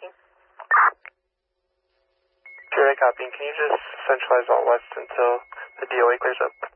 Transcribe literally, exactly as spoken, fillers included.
speaking. Juliet copying. Can you just centralize all west until the D O A clears up?